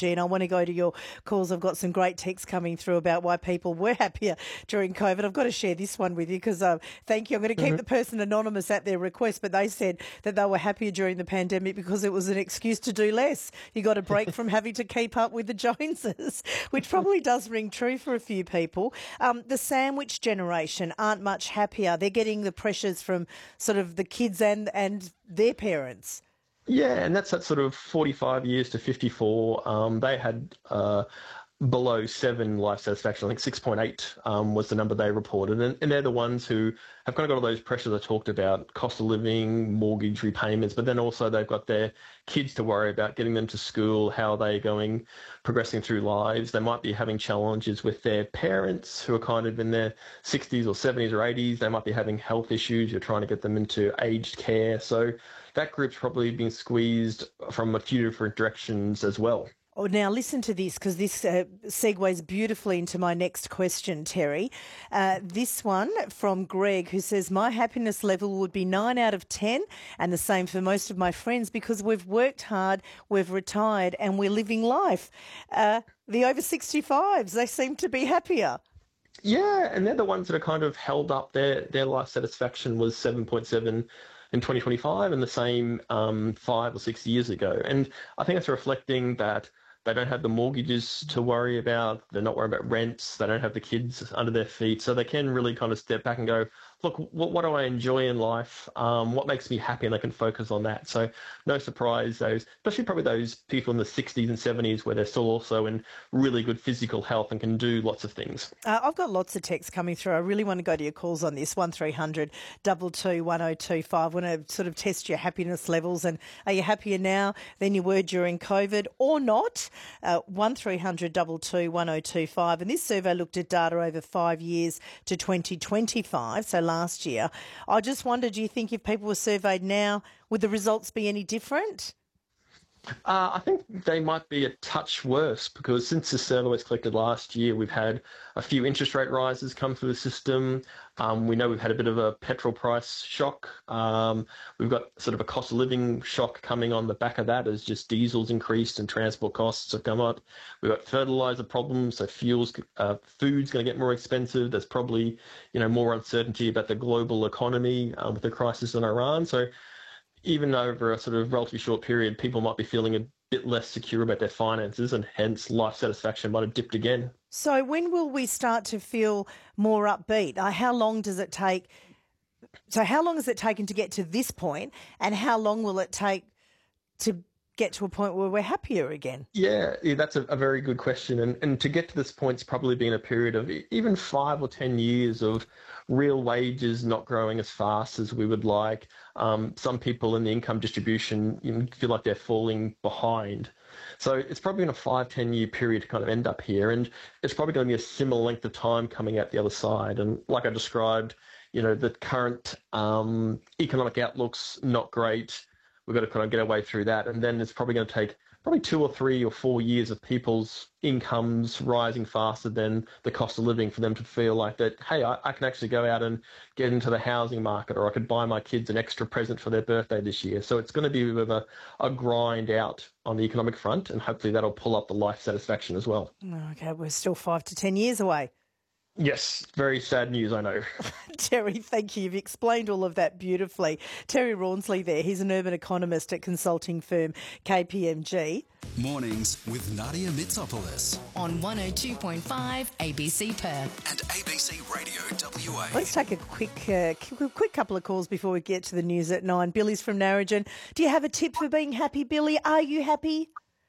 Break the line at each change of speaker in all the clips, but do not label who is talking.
Gene. I want to go to your calls. I've got some great texts coming through about why people were happier during COVID. I've got to share this one with you because thank you. I'm going to keep the person anonymous at their request, but they said that they were happier during the pandemic because it was an excuse to do less. You got a break from having to keep up with the Joneses, which probably does ring true for a few people. The sandwich generation aren't much happier. They're getting the pressures from sort of the kids and their parents.
Yeah, and that's that sort of 45 years to 54. They had below 7 life satisfaction. I think 6.8 was the number they reported. And they're the ones who have kind of got all those pressures I talked about, cost of living, mortgage repayments, but then also they've got their kids to worry about, getting them to school, how are they going, progressing through lives. They might be having challenges with their parents who are kind of in their 60s or 70s or 80s. They might be having health issues. You're trying to get them into aged care. So that group's probably being squeezed from a few different directions as well.
Oh, now listen to this because this segues beautifully into my next question, Terry. This one from Greg who says, my happiness level would be 9 out of 10 and the same for most of my friends because we've worked hard, we've retired and we're living life. The over 65s, they seem to be happier.
Yeah, and they're the ones that are kind of held up. Their life satisfaction was 7.7 in 2025 and the same 5 or 6 years ago. And I think it's reflecting that they don't have the mortgages to worry about. They're not worried about rents. They don't have the kids under their feet. So they can really kind of step back and go, look, what do I enjoy in life? What makes me happy? And they can focus on that. So no surprise, especially probably those people in the 60s and 70s where they're still also in really good physical health and can do lots of things.
I've got lots of texts coming through. I really want to go to your calls on this, 1300 222 1025. I want to sort of test your happiness levels. And are you happier now than you were during COVID or not? 1300 222 1025. And this survey looked at data over 5 years to 2025, so last year. I just wonder, do you think if people were surveyed now, would the results be any different?
I think they might be a touch worse because since the survey was collected last year, we've had a few interest rate rises come through the system. We know we've had a bit of a petrol price shock. We've got sort of a cost of living shock coming on the back of that as just diesel's increased and transport costs have come up. We've got fertilizer problems, so food's going to get more expensive. There's probably, more uncertainty about the global economy with the crisis in Iran. So even over a sort of relatively short period, people might be feeling a bit less secure about their finances and hence life satisfaction might have dipped again.
So when will we start to feel more upbeat? How long does it take? So how long has it taken to get to this point and how long will it take to get to a point where we're happier again?
Yeah, that's a very good question. And to get to this point, it's probably been a period of even 5 or 10 years of real wages not growing as fast as we would like. Some people in the income distribution feel like they're falling behind. So it's probably in a 5-10 year period to kind of end up here. And it's probably going to be a similar length of time coming out the other side. And like I described, the current economic outlook's not great. We've got to kind of get our way through that. And then it's probably going to take 2 or 3 or 4 years of people's incomes rising faster than the cost of living for them to feel like that, hey, I can actually go out and get into the housing market, or I could buy my kids an extra present for their birthday this year. So it's going to be a bit of a grind out on the economic front, and hopefully that'll pull up the life satisfaction as well.
Okay, we're still 5 to 10 years away.
Yes, very sad news, I know.
Terry, thank you. You've explained all of that beautifully. Terry Rawnsley there. He's an urban economist at consulting firm KPMG.
Mornings with Nadia Mitsopoulos
on 102.5 ABC Perth
and ABC Radio WA.
Let's take a quick couple of calls before we get to the news at 9. Billy's from Narrogin. Do you have a tip for being happy, Billy? Are you happy?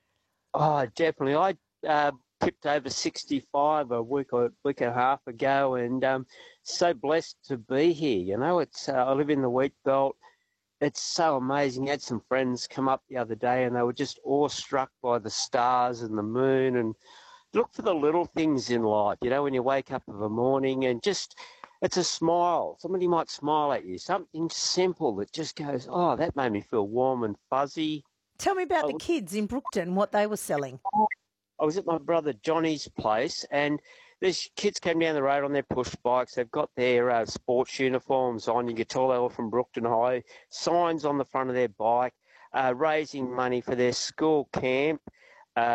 Oh, definitely. I tipped over 65 a week and a half ago, and so blessed to be here. It's I live in the wheat belt. It's so amazing. I had some friends come up the other day, and they were just awestruck by the stars and the moon. And look for the little things in life. When you wake up of a morning, and just it's a smile. Somebody might smile at you. Something simple that just goes, oh, that made me feel warm and fuzzy.
Tell me about the kids in Brookton, what they were selling.
I was at my brother Johnny's place, and these kids came down the road on their push bikes. They've got their sports uniforms on. You could tell they were from Brookton High. Signs on the front of their bike, raising money for their school camp.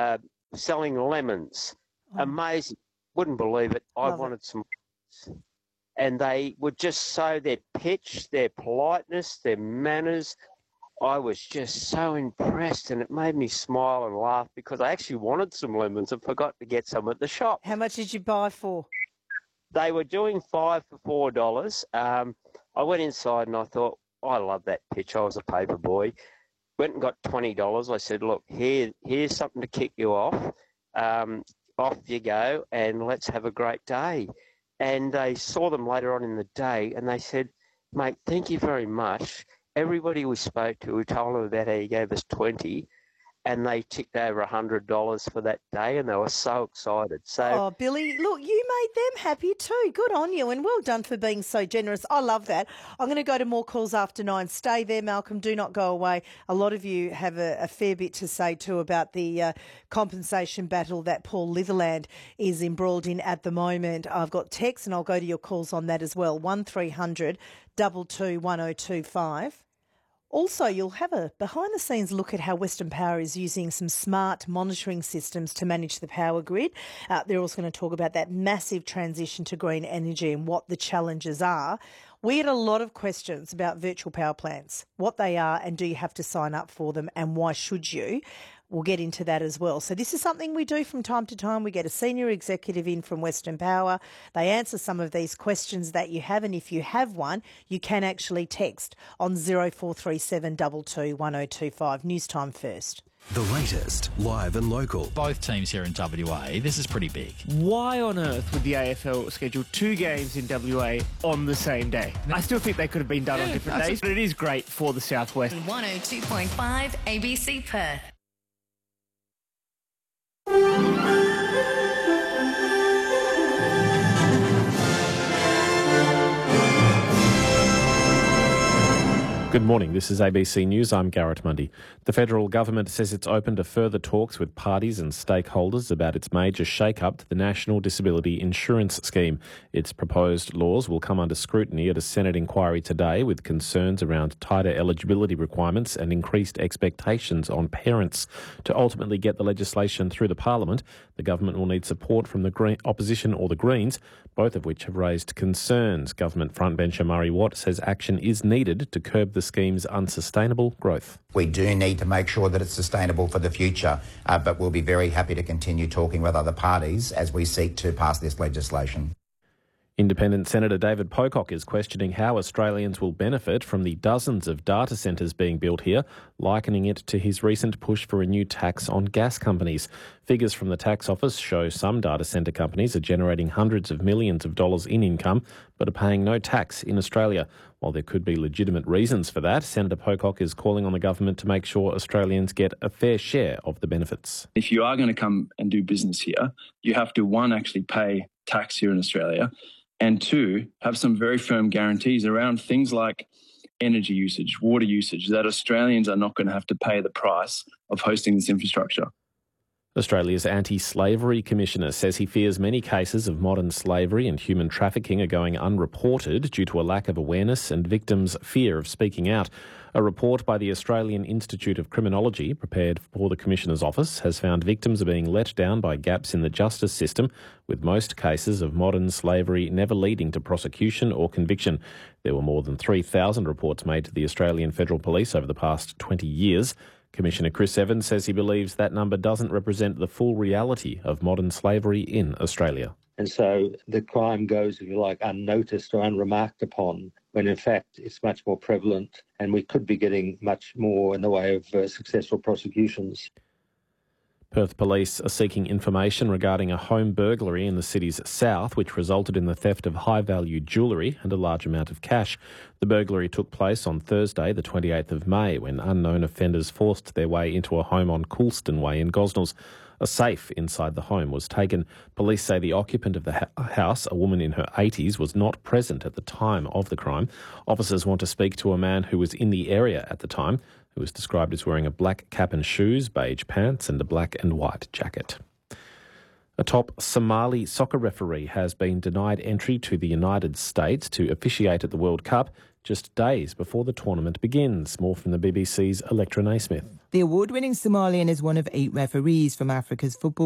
selling lemons. Amazing. Wouldn't believe it. I wanted some. And they would just show their pitch, their politeness, their manners. I was just so impressed, and it made me smile and laugh because I actually wanted some lemons and forgot to get some at the shop.
How much did you buy for?
They were doing 5 for $4. I went inside and I thought, I love that pitch. I was a paper boy. Went and got $20. I said, look, here's something to kick you off. Off you go, and let's have a great day. And they saw them later on in the day, and they said, mate, thank you very much. Everybody we spoke to, we told them about how you gave us 20, and they ticked over $100 for that day, and they were so excited. So,
Billy, look, you made them happy too. Good on you, and well done for being so generous. I love that. I'm going to go to more calls after 9. Stay there, Malcolm. Do not go away. A lot of you have a fair bit to say too about the compensation battle that Paul Litherland is embroiled in at the moment. I've got texts, and I'll go to your calls on that as well. 1300 22 1025. Also, you'll have a behind-the-scenes look at how Western Power is using some smart monitoring systems to manage the power grid. They're also going to talk about that massive transition to green energy and what the challenges are. We had a lot of questions about virtual power plants, what they are, and do you have to sign up for them, and why should you? We'll get into that as well. So this is something we do from time to time. We get a senior executive in from Western Power. They answer some of these questions that you have, and if you have one, you can actually text on 0437 22 1025. News time first.
The latest, live and local.
Both teams here in WA, this is pretty big.
Why on earth would the AFL schedule 2 games in WA on the same day? I still think they could have been done on different days, but it is great for the Southwest.
102.5 ABC Perth.
Good morning, this is ABC News. I'm Garrett Mundy. The federal government says it's open to further talks with parties and stakeholders about its major shake-up to the National Disability Insurance Scheme. Its proposed laws will come under scrutiny at a Senate inquiry today, with concerns around tighter eligibility requirements and increased expectations on parents. To ultimately get the legislation through the Parliament, the government will need support from the opposition or the Greens, both of which have raised concerns. Government frontbencher Murray Watt says action is needed to curb the scheme's unsustainable growth.
We do need to make sure that it's sustainable for the future, but we'll be very happy to continue talking with other parties as we seek to pass this legislation.
Independent Senator David Pocock is questioning how Australians will benefit from the dozens of data centres being built here, likening it to his recent push for a new tax on gas companies. Figures from the tax office show some data centre companies are generating hundreds of millions of dollars in income, but are paying no tax in Australia. While there could be legitimate reasons for that, Senator Pocock is calling on the government to make sure Australians get a fair share of the benefits.
If you are going to come and do business here, you have to, one, actually pay tax here in Australia, and two, have some very firm guarantees around things like energy usage, water usage, that Australians are not going to have to pay the price of hosting this infrastructure.
Australia's Anti-Slavery Commissioner says he fears many cases of modern slavery and human trafficking are going unreported due to a lack of awareness and victims' fear of speaking out. A report by the Australian Institute of Criminology, prepared for the Commissioner's office, has found victims are being let down by gaps in the justice system, with most cases of modern slavery never leading to prosecution or conviction. There were more than 3,000 reports made to the Australian Federal Police over the past 20 years. Commissioner Chris Evans says he believes that number doesn't represent the full reality of modern slavery in Australia.
And so the crime goes, if you like, unnoticed or unremarked upon, when in fact it's much more prevalent and we could be getting much more in the way of successful prosecutions.
Perth Police are seeking information regarding a home burglary in the city's south, which resulted in the theft of high-value jewellery and a large amount of cash. The burglary took place on Thursday, the 28th of May, when unknown offenders forced their way into a home on Coulston Way in Gosnells. A safe inside the home was taken. Police say the occupant of the house, a woman in her 80s, was not present at the time of the crime. Officers want to speak to a man who was in the area at the time, who was described as wearing a black cap and shoes, beige pants and a black and white jacket. A top Somali soccer referee has been denied entry to the United States to officiate at the World Cup just days before the tournament begins. More from the BBC's Electra Naismith.
The award-winning Somalian is one of 8 referees from Africa's football